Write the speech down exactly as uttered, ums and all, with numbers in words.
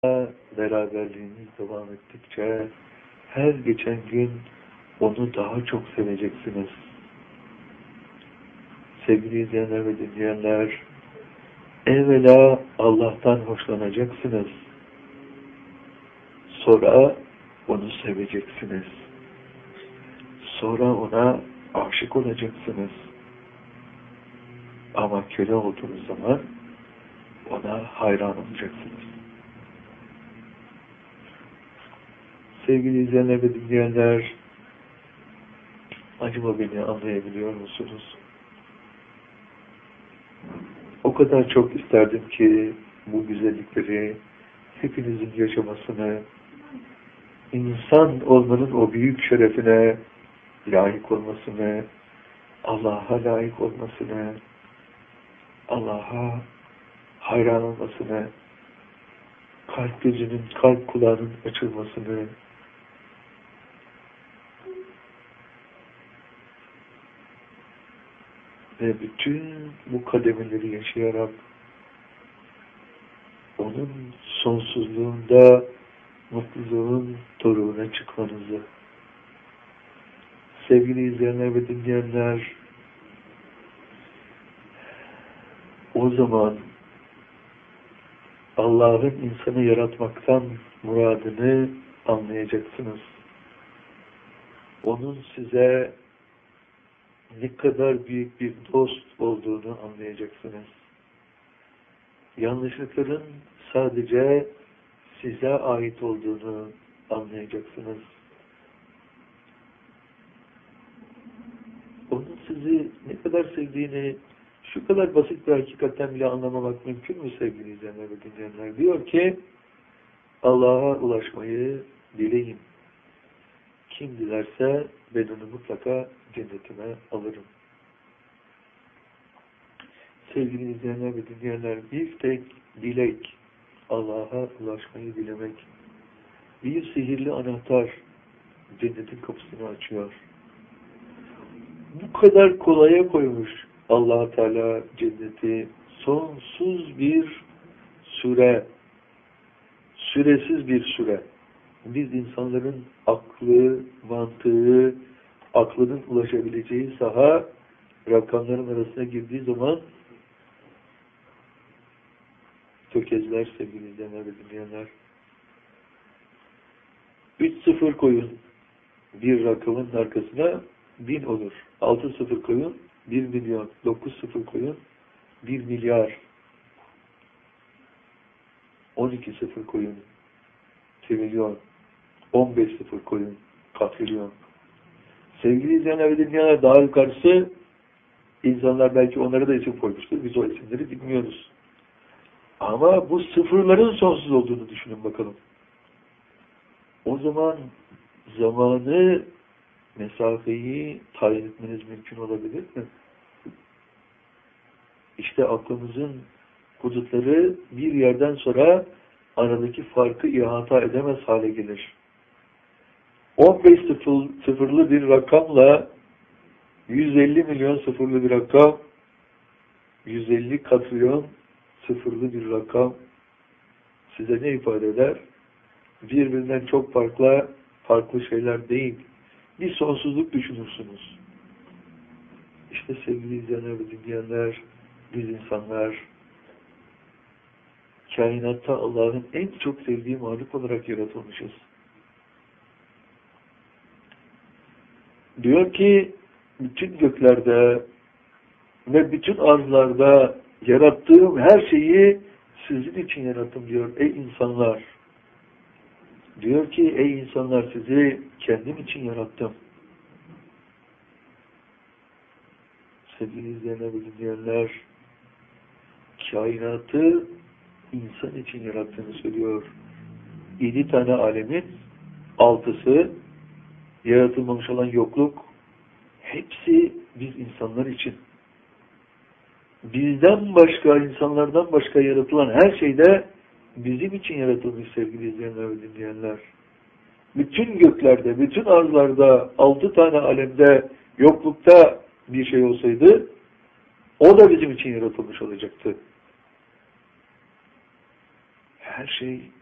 beraberliğiniz devam ettikçe her geçen gün onu daha çok seveceksiniz. Sevgili izleyenler ve dinleyenler, evvela Allah'tan hoşlanacaksınız. Sonra onu seveceksiniz. Sonra ona aşık olacaksınız. Ama köle olduğunuz zaman ona hayran olacaksınız. Sevgili izleyenler ve dinleyenler, acaba beni anlayabiliyor musunuz? O kadar çok isterdim ki bu güzellikleri hepinizin yaşamasını, insan olmanın o büyük şerefine layık olmasını, Allah'a layık olmasını, Allah'a hayran olmasını, kalp gözünün, kalp kulağının açılmasını, ve bütün bu kademeleri yaşayarak onun sonsuzluğunda mutluluğun doruğuna çıkmanızı. Sevgili izleyenler ve dinleyenler, o zaman Allah'ın insanı yaratmaktan muradını anlayacaksınız. Onun size ne kadar büyük bir dost olduğunu anlayacaksınız. Yanlışlıkların sadece size ait olduğunu anlayacaksınız. Onun sizi ne kadar sevdiğini şu kadar basit bir hakikaten bile anlamamak mümkün mü sevgili izleyenler ve dinleyenler? Diyor ki, Allah'a ulaşmayı dileyin. Kim dilerse ben onu mutlaka cennetime alırım. Sevgili izleyenler ve dinleyenler, bir tek dilek, Allah'a ulaşmayı dilemek, bir sihirli anahtar cennetin kapısını açıyor. Bu kadar kolaya koymuş Allah Teala cenneti, sonsuz bir süre, süresiz bir süre. Biz insanların aklı, mantığı, aklının ulaşabileceği saha rakamların arasına girdiği zaman tökezler sevgili izleyenler ve dinleyenler. Üç sıfır koyun bir rakamın arkasına bin olur. Altı sıfır koyun bir milyon. Dokuz sıfır koyun bir milyar. On iki sıfır koyun trilyon. On beş sıfır koyun katrilyon. Sevgili izleyenler ve dinleyenler, daha yukarısı insanlar belki onlara da isim koymuştur. Biz o isimleri bilmiyoruz. Ama bu sıfırların sonsuz olduğunu düşünün bakalım. O zaman zamanı, mesafeyi tayin etmeniz mümkün olabilir mi? İşte aklımızın hudutları bir yerden sonra aradaki farkı ihata edemez hale gelir. on beş sıfırlı bir rakamla yüz elli milyon sıfırlı bir rakam, yüz elli katrilyon sıfırlı bir rakam size ne ifade eder? Birbirinden çok farklı, farklı şeyler değil. Bir sonsuzluk düşünürsünüz. İşte sevgili izleyenler ve dinleyenler, biz insanlar kainatta Allah'ın en çok sevdiği mahluk olarak yaratılmışız. Diyor ki, bütün göklerde ve bütün arzlarda yarattığım her şeyi sizin için yarattım diyor ey insanlar. Diyor ki ey insanlar, sizi kendim için yarattım. Sevgili izleyenler ve dinleyenler, kainatı insan için yarattığını söylüyor. Yedi tane alemin altısı, yaratılmamış olan yokluk, hepsi biz insanlar için. Bizden başka, insanlardan başka yaratılan her şey de bizim için yaratılmış sevgili izleyenler ve dinleyenler. Bütün göklerde, bütün arzlarda, altı tane alemde, yoklukta bir şey olsaydı, o da bizim için yaratılmış olacaktı. Her şey